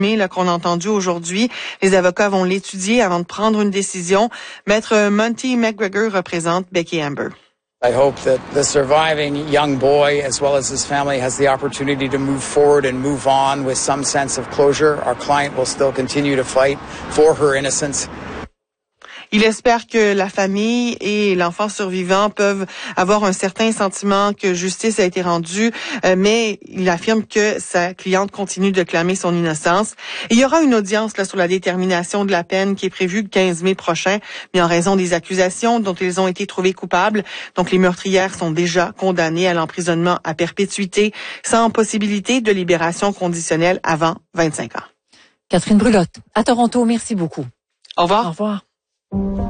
là, qu'on a entendu aujourd'hui. Les avocats vont l'étudier avant de prendre une décision. Maître Monty McGregor représente Becky Amber. I hope that the surviving young boy, as well as his family, has the opportunity to move forward and move on with some sense of closure. Our client will still continue to fight for her innocence. Il espère que la famille et l'enfant survivant peuvent avoir un certain sentiment que justice a été rendue, mais il affirme que sa cliente continue de clamer son innocence. Et il y aura une audience là sur la détermination de la peine qui est prévue le 15 mai prochain, mais en raison des accusations dont ils ont été trouvés coupables. Donc les meurtrières sont déjà condamnées à l'emprisonnement à perpétuité sans possibilité de libération conditionnelle avant 25 ans. Catherine Brulotte, à Toronto, merci beaucoup. Au revoir. Au revoir.